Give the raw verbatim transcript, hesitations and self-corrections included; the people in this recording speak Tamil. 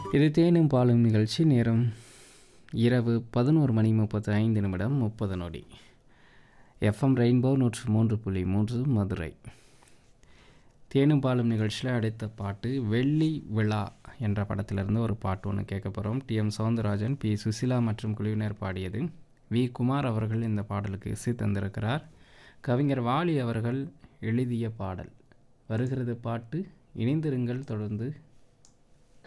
இது தேனும் பாலும் நிகழ்ச்சி. நேரம் இரவு பதினோரு மணி முப்பத்தி ஐந்து நிமிடம் முப்பது நொடி. எஃப்எம் ரெயின்போ நூற்று மூன்று புள்ளி மூன்று மதுரை. தேனும் பாலும் நிகழ்ச்சியில் அடுத்த பாட்டு வெள்ளி விழா என்ற படத்திலிருந்து ஒரு பாட்டு ஒன்று கேட்க போகிறோம். D M Soundararajan, B Susheela மற்றும் குழுவினர் பாடியது. வி குமார் அவர்கள் இந்த பாடலுக்கு இசை தந்திருக்கிறார். கவிஞர் வாலி அவர்கள் எழுதிய பாடல். வருகிறது பாட்டு. இணைந்திருங்கள், தொடர்ந்து